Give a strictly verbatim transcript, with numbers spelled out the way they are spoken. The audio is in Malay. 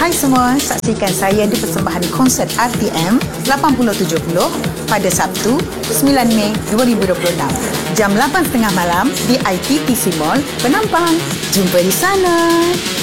Hai semua, saksikan saya di persembahan konsert R T M lapan puluh tujuh puluh pada Sabtu sembilan Mei dua ribu dua puluh enam. Jam lapan tiga puluh malam di I T T C Mall, Penampang. Jumpa di sana.